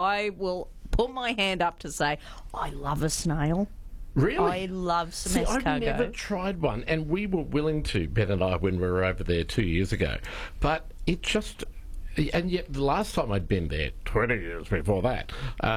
I will put my hand up to say I love a snail. Really? I love some escargot. I've never tried one, and we were willing to, Ben and I, when we were over there 2 years ago. But it just... And yet the last time I'd been there, 20 years before that,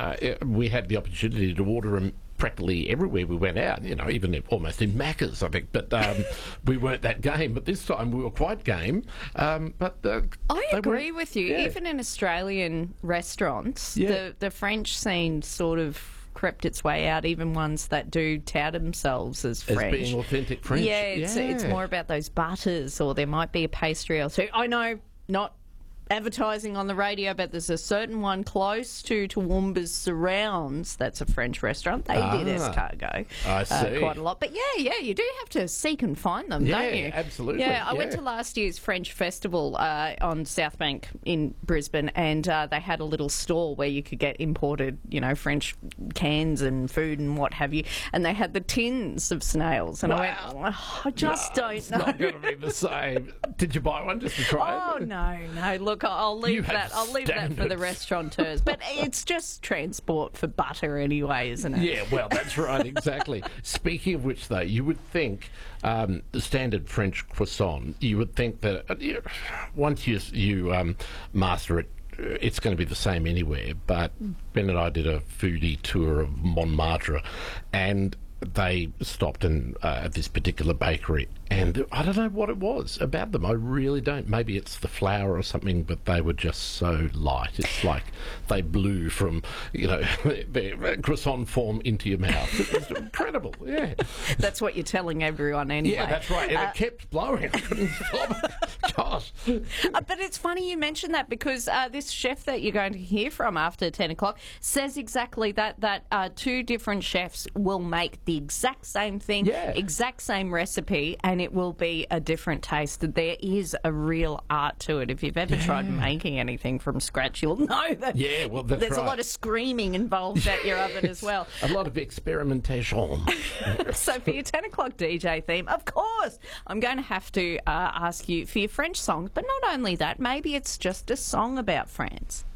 we had the opportunity to order them practically everywhere we went out, even almost in Macca's, I think. But we weren't that game. But this time we were quite game. I agree with you. Yeah. Even in Australian restaurants, the French scene sort of crept its way out, even ones that do tout themselves as French. As being authentic French. Yeah, it's more about those butters, or there might be a pastry or two. I know, not advertising on the radio, but there's a certain one close to Toowoomba's Surrounds that's a French restaurant. They did escargot I see. quite a lot. But yeah, you do have to seek and find them, don't you? Absolutely. Yeah, I went to last year's French festival on South Bank in Brisbane, and they had a little store where you could get imported, French cans and food and what have you, and they had the tins of snails, and I went, I just don't know. It's not going to be the same. Did you buy one just to try it? Oh, no. Look, I'll leave that for the restaurateurs. But it's just transport for butter anyway, isn't it? Yeah, well, that's right, exactly. Speaking of which, though, you would think the standard French croissant, you would think that once you master it, it's going to be the same anywhere. But Ben and I did a foodie tour of Montmartre, and they stopped at this particular bakery, and I don't know what it was about them. I really don't. Maybe it's the flour or something, but they were just so light. It's like they blew from, their croissant form into your mouth. It was incredible, yeah. That's what you're telling everyone anyway. Yeah, that's right. And it kept blowing. I couldn't stop it. Gosh. But it's funny you mention that, because this chef that you're going to hear from after 10 o'clock says exactly that two different chefs will make the exact same thing, exact same recipe, and it will be a different taste. There is a real art to it. If you've ever tried making anything from scratch, you'll know that there's a lot of screaming involved at your oven as well. A lot of experimentation. So for your 10 o'clock DJ theme, of course, I'm going to have to ask you for your French songs, but not only that, maybe it's just a song about France.